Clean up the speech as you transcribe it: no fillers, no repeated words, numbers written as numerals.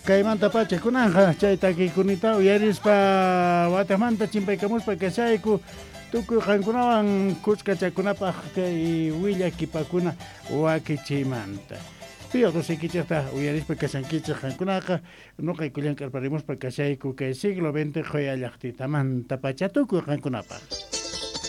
kaymanta pacha kunanja chay takikunita uyarispa watamanta chimpaykamuspa kashayku tukuy qankunawan kuchkachakunapaq kay willakipakuna wakichiymanta piyo rusikichaqta uyarispa kashankichaq qankunaqa nuqaykullan k'arparimuspa kashayku kay siglo XX qoya llaqtitamanta pacha tukuy qankunapaq